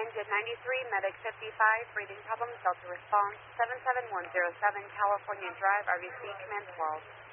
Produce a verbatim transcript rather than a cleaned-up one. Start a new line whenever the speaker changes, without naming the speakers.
Engine ninety-three, Medic fifty-five, breathing problems, Delta response, seven seven one zero seven, California Drive, R B C, command twelve.